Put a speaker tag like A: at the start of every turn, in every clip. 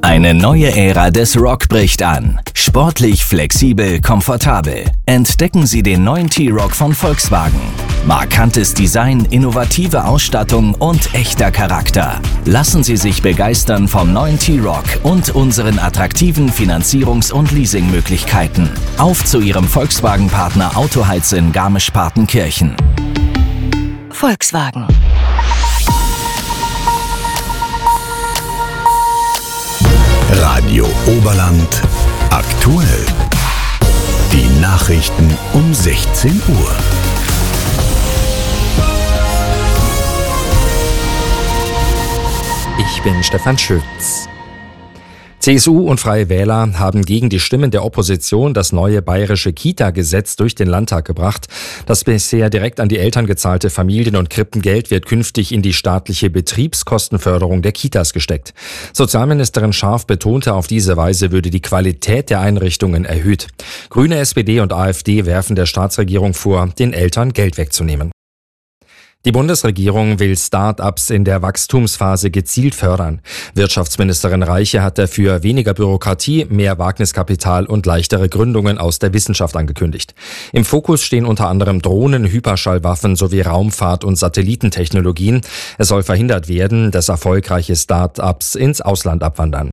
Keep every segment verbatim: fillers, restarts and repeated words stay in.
A: Eine neue Ära des Rock bricht an. Sportlich, flexibel, komfortabel. Entdecken Sie den neuen T-Roc von Volkswagen. Markantes Design, innovative Ausstattung und echter Charakter. Lassen Sie sich begeistern vom neuen T-Roc und unseren attraktiven Finanzierungs- und Leasingmöglichkeiten. Auf zu Ihrem Volkswagen-Partner Autoheiz in Garmisch-Partenkirchen.
B: Volkswagen.
C: Radio Oberland aktuell. Die Nachrichten um sechzehn Uhr.
D: Ich bin Stefan Schütz. C S U und Freie Wähler haben gegen die Stimmen der Opposition das neue bayerische Kita-Gesetz durch den Landtag gebracht. Das bisher direkt an die Eltern gezahlte Familien- und Krippengeld wird künftig in die staatliche Betriebskostenförderung der Kitas gesteckt. Sozialministerin Scharf betonte, auf diese Weise würde die Qualität der Einrichtungen erhöht. Grüne, S P D und AfD werfen der Staatsregierung vor, den Eltern Geld wegzunehmen. Die Bundesregierung will Start-ups in der Wachstumsphase gezielt fördern. Wirtschaftsministerin Reiche hat dafür weniger Bürokratie, mehr Wagniskapital und leichtere Gründungen aus der Wissenschaft angekündigt. Im Fokus stehen unter anderem Drohnen, Hyperschallwaffen sowie Raumfahrt- und Satellitentechnologien. Es soll verhindert werden, dass erfolgreiche Start-ups ins Ausland abwandern.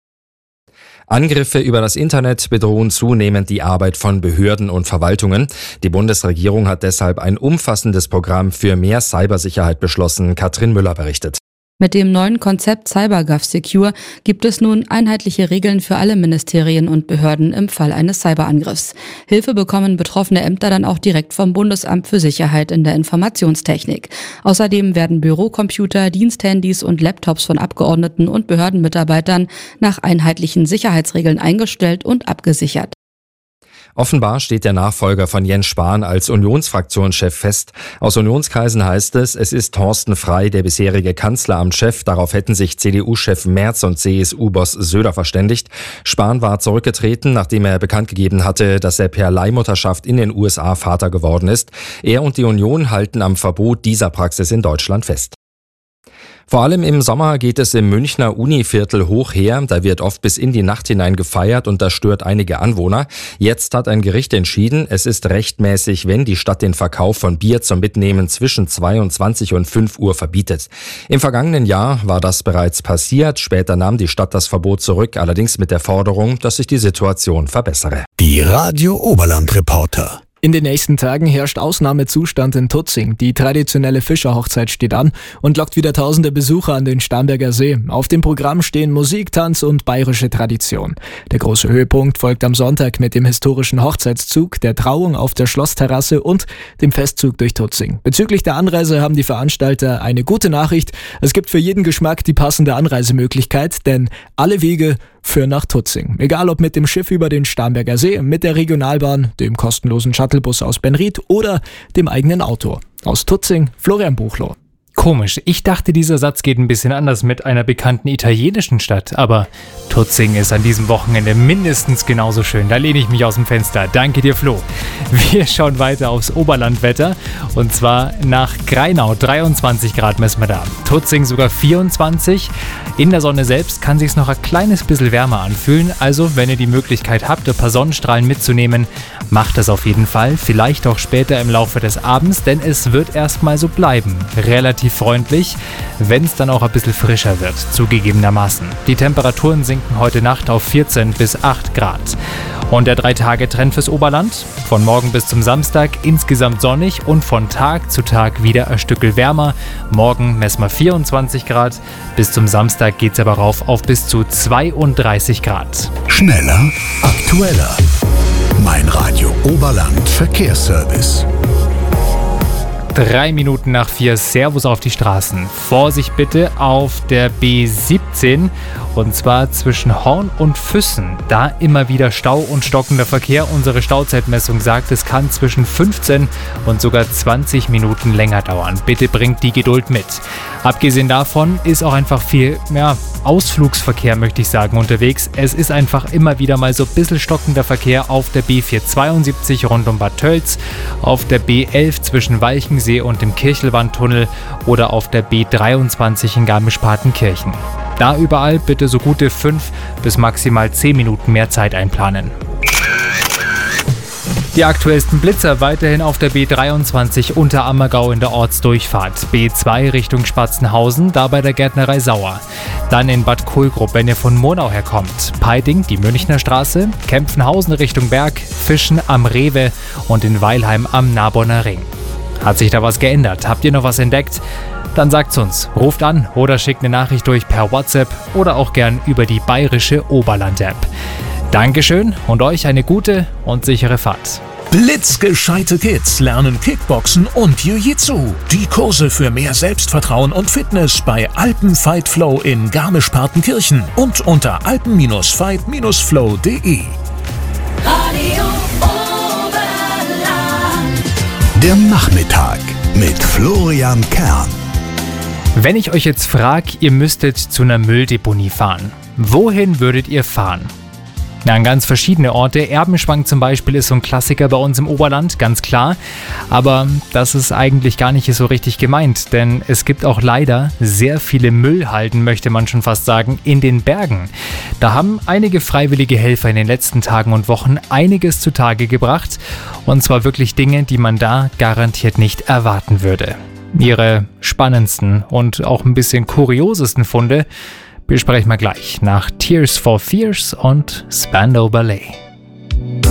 D: Angriffe über das Internet bedrohen zunehmend die Arbeit von Behörden und Verwaltungen. Die Bundesregierung hat deshalb ein umfassendes Programm für mehr Cybersicherheit beschlossen. Katrin Müller berichtet.
E: Mit dem neuen Konzept CyberGovSecure gibt es nun einheitliche Regeln für alle Ministerien und Behörden im Fall eines Cyberangriffs. Hilfe bekommen betroffene Ämter dann auch direkt vom Bundesamt für Sicherheit in der Informationstechnik. Außerdem werden Bürocomputer, Diensthandys und Laptops von Abgeordneten und Behördenmitarbeitern nach einheitlichen Sicherheitsregeln eingestellt und abgesichert.
D: Offenbar steht der Nachfolger von Jens Spahn als Unionsfraktionschef fest. Aus Unionskreisen heißt es, es ist Thorsten Frey, der bisherige Kanzleramtschef. Darauf hätten sich C D U-Chef Merz und C S U-Boss Söder verständigt. Spahn war zurückgetreten, nachdem er bekannt gegeben hatte, dass er per Leihmutterschaft in den U S A Vater geworden ist. Er und die Union halten am Verbot dieser Praxis in Deutschland fest. Vor allem im Sommer geht es im Münchner Univiertel hoch her. Da wird oft bis in die Nacht hinein gefeiert und das stört einige Anwohner. Jetzt hat ein Gericht entschieden, es ist rechtmäßig, wenn die Stadt den Verkauf von Bier zum Mitnehmen zwischen zweiundzwanzig und fünf Uhr verbietet. Im vergangenen Jahr war das bereits passiert. Später nahm die Stadt das Verbot zurück, allerdings mit der Forderung, dass sich die Situation verbessere.
C: Die Radio Oberland Reporter.
F: In den nächsten Tagen herrscht Ausnahmezustand in Tutzing. Die traditionelle Fischerhochzeit steht an und lockt wieder tausende Besucher an den Starnberger See. Auf dem Programm stehen Musik, Tanz und bayerische Tradition. Der große Höhepunkt folgt am Sonntag mit dem historischen Hochzeitszug, der Trauung auf der Schlossterrasse und dem Festzug durch Tutzing. Bezüglich der Anreise haben die Veranstalter eine gute Nachricht. Es gibt für jeden Geschmack die passende Anreisemöglichkeit, denn alle Wege führen nach Tutzing. Egal ob mit dem Schiff über den Starnberger See, mit der Regionalbahn, dem kostenlosen Shuttlebus aus Benried oder dem eigenen Auto. Aus Tutzing, Florian Buchloh.
G: Komisch, ich dachte, dieser Satz geht ein bisschen anders mit einer bekannten italienischen Stadt, aber Tutzing ist an diesem Wochenende mindestens genauso schön. Da lehne ich mich aus dem Fenster. Danke dir, Flo. Wir schauen weiter aufs Oberlandwetter und zwar nach Greinau. dreiundzwanzig Grad messen wir da. Tutzing sogar vierundzwanzig. In der Sonne selbst kann sich's noch ein kleines bisschen wärmer anfühlen. Also, wenn ihr die Möglichkeit habt, ein paar Sonnenstrahlen mitzunehmen, macht das auf jeden Fall. Vielleicht auch später im Laufe des Abends, denn es wird erstmal so bleiben. Relativ freundlich, wenn es dann auch ein bisschen frischer wird, zugegebenermaßen. Die Temperaturen sinken heute Nacht auf vierzehn bis acht Grad. Und der drei-Tage-Trend fürs Oberland? Von morgen bis zum Samstag insgesamt sonnig und von Tag zu Tag wieder ein Stückel wärmer. Morgen messen wir vierundzwanzig Grad, bis zum Samstag geht es aber rauf auf bis zu zweiunddreißig Grad.
C: Schneller, aktueller. Mein Radio Oberland Verkehrsservice.
G: Drei Minuten nach vier, Servus auf die Straßen. Vorsicht bitte auf der B siebzehn und zwar zwischen Horn und Füssen. Da immer wieder Stau und stockender Verkehr. Unsere Stauzeitmessung sagt, es kann zwischen fünfzehn und sogar zwanzig Minuten länger dauern. Bitte bringt die Geduld mit. Abgesehen davon ist auch einfach viel ja, Ausflugsverkehr, möchte ich sagen, unterwegs. Es ist einfach immer wieder mal so ein bisschen stockender Verkehr auf der B vierhundertzweiundsiebzig rund um Bad Tölz, auf der B elf zwischen Walchensee und dem Kirchelwandtunnel oder auf der B dreiundzwanzig in Garmisch-Partenkirchen. Da überall bitte so gute fünf bis maximal zehn Minuten mehr Zeit einplanen. Die aktuellsten Blitzer weiterhin auf der B dreiundzwanzig Unterammergau in der Ortsdurchfahrt. B zwei Richtung Spatzenhausen, da bei der Gärtnerei Sauer. Dann in Bad Kohlgrub, wenn ihr von Murnau herkommt. Peiding, die Münchner Straße. Kempfenhausen Richtung Berg. Fischen am Rewe und in Weilheim am Narbonner Ring. Hat sich da was geändert? Habt ihr noch was entdeckt? Dann sagt's uns. Ruft an oder schickt eine Nachricht durch per WhatsApp oder auch gern über die bayerische Oberland-App. Dankeschön und euch eine gute und sichere Fahrt.
B: Blitzgescheite Kids lernen Kickboxen und Jiu-Jitsu. Die Kurse für mehr Selbstvertrauen und Fitness bei Alpen Fight Flow in Garmisch-Partenkirchen und unter alpen Fight Flow punkt de.
C: Radio Oberland. Der Nachmittag mit Florian Kern.
G: Wenn ich euch jetzt frage, ihr müsstet zu einer Mülldeponie fahren, wohin würdet ihr fahren? Ja, an ganz verschiedene Orte. Erbenschwank zum Beispiel ist so ein Klassiker bei uns im Oberland, ganz klar. Aber das ist eigentlich gar nicht so richtig gemeint, denn es gibt auch leider sehr viele Müllhalden, möchte man schon fast sagen, in den Bergen. Da haben einige freiwillige Helfer in den letzten Tagen und Wochen einiges zutage gebracht. Und zwar wirklich Dinge, die man da garantiert nicht erwarten würde. Ihre spannendsten und auch ein bisschen kuriosesten Funde besprechen wir gleich nach Tears for Fears und Spandau Ballet.